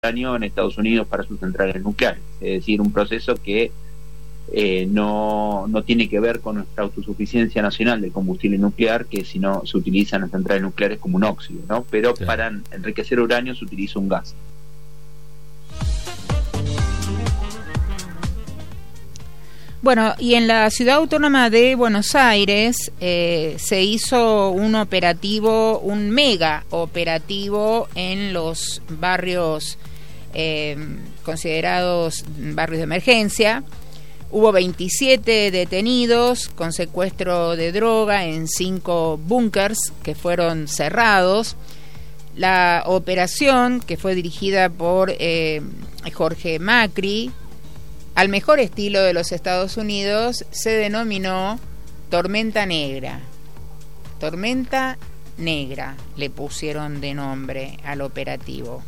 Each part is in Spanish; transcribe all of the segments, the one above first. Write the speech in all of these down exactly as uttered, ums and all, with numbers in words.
uranio en Estados Unidos para sus centrales nucleares. Es decir, un proceso que eh, no, no tiene que ver con nuestra autosuficiencia nacional del combustible nuclear, que si no se utilizan las centrales nucleares como un óxido, ¿no? Pero sí, para enriquecer uranio se utiliza un gas. Bueno, y en la Ciudad Autónoma de Buenos Aires eh, se hizo un operativo, un mega operativo en los barrios eh, considerados barrios de emergencia. Hubo veintisiete detenidos con secuestro de droga en cinco búnkers que fueron cerrados. La operación, que fue dirigida por eh, Jorge Macri, al mejor estilo de los Estados Unidos, se denominó Tormenta Negra. Tormenta Negra le pusieron de nombre al operativo.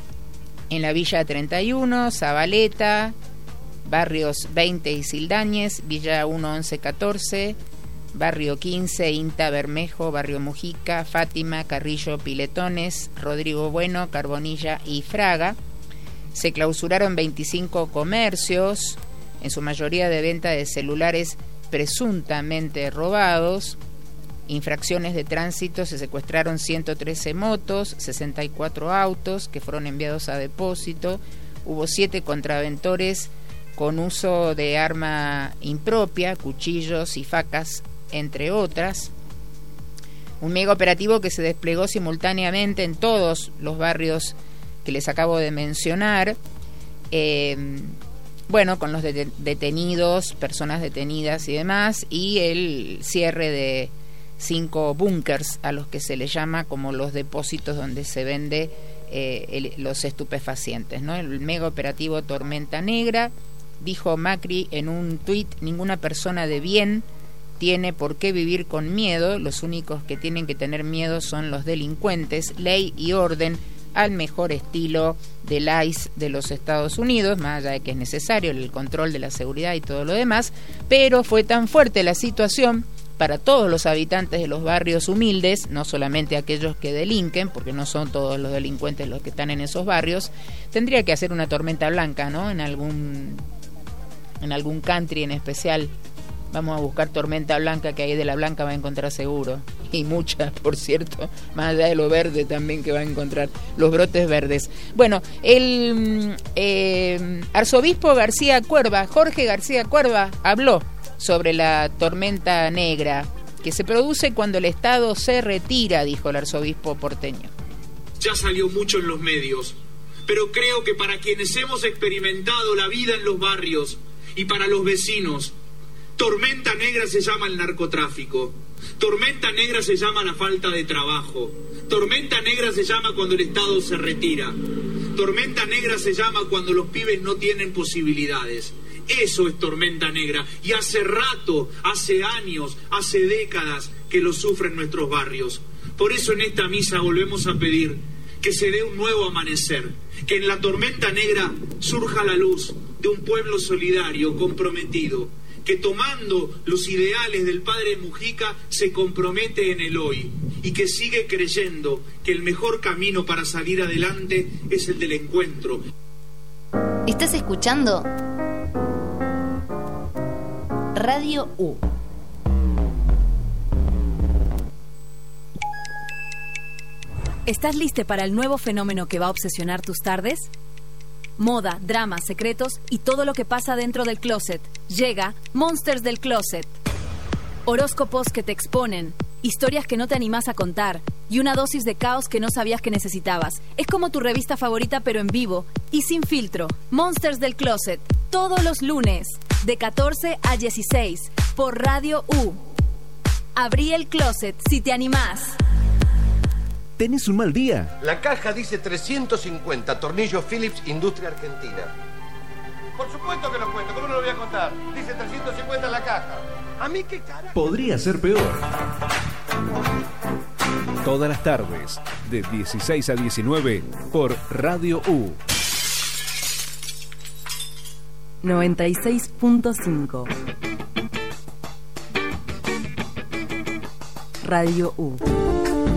En la Villa treinta y uno, Zabaleta, barrios veinte y Sildañez, Villa uno, once, catorce, barrio quince, Inta, Bermejo, barrio Mujica, Fátima, Carrillo, Piletones, Rodrigo Bueno, Carbonilla y Fraga. Se clausuraron veinticinco comercios, en su mayoría de venta de celulares presuntamente robados. Infracciones de tránsito: se secuestraron ciento trece motos, sesenta y cuatro autos que fueron enviados a depósito. Hubo siete contraventores con uso de arma impropia, cuchillos y facas, entre otras. Un mega operativo que se desplegó simultáneamente en todos los barrios que les acabo de mencionar, eh, bueno, con los de- detenidos, personas detenidas y demás, y el cierre de cinco búnkers, a los que se les llama como los depósitos donde se vende eh, el, los estupefacientes, ¿no? El mega operativo Tormenta Negra. Dijo Macri en un tuit: ninguna persona de bien tiene por qué vivir con miedo, los únicos que tienen que tener miedo son los delincuentes, ley y orden al mejor estilo del I C E de los Estados Unidos, más allá de que es necesario el control de la seguridad y todo lo demás. Pero fue tan fuerte la situación para todos los habitantes de los barrios humildes, no solamente aquellos que delinquen, porque no son todos los delincuentes los que están en esos barrios. Tendría que hacer una tormenta blanca, ¿no? En algún en algún country en especial. Vamos a buscar tormenta blanca, que ahí de la blanca va a encontrar seguro. Y muchas, por cierto, más allá de lo verde también que va a encontrar, los brotes verdes. Bueno, el eh, arzobispo García Cuerva, Jorge García Cuerva, habló sobre la tormenta negra que se produce cuando el Estado se retira, dijo el arzobispo porteño. Ya salió mucho en los medios, pero creo que para quienes hemos experimentado la vida en los barrios y para los vecinos, tormenta negra se llama el narcotráfico, tormenta negra se llama la falta de trabajo, tormenta negra se llama cuando el Estado se retira, tormenta negra se llama cuando los pibes no tienen posibilidades. Eso es tormenta negra, y hace rato, hace años, hace décadas que lo sufren nuestros barrios. Por eso en esta misa volvemos a pedir que se dé un nuevo amanecer, que en la tormenta negra surja la luz de un pueblo solidario, comprometido, que tomando los ideales del padre Mujica se compromete en el hoy y que sigue creyendo que el mejor camino para salir adelante es el del encuentro. ¿Estás escuchando? Radio U. ¿Estás listo para el nuevo fenómeno que va a obsesionar tus tardes? Moda, drama, secretos y todo lo que pasa dentro del closet. Llega Monsters del Closet. Horóscopos que te exponen, historias que no te animás a contar y una dosis de caos que no sabías que necesitabas. Es como tu revista favorita, pero en vivo y sin filtro. Monsters del Closet, todos los lunes, de catorce a dieciséis, por Radio U. Abrí el closet si te animás. ¿Tenés un mal día? La caja dice trescientos cincuenta, tornillos Phillips, Industria Argentina. Por supuesto que lo cuento, ¿cómo no lo voy a contar? Dice trescientos cincuenta en la caja. ¿A mí qué carajo? Podría ser peor. Todas las tardes, de dieciséis a diecinueve, por Radio U. noventa y seis punto cinco. Radio U.